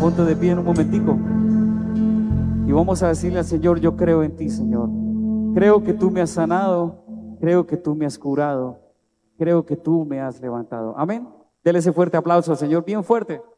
Ponte de pie en un momentico y vamos a decirle al Señor: yo creo en ti, Señor. Creo que tú me has sanado, creo que tú me has curado, creo que tú me has levantado. Amén. Dele ese fuerte aplauso al Señor, bien fuerte.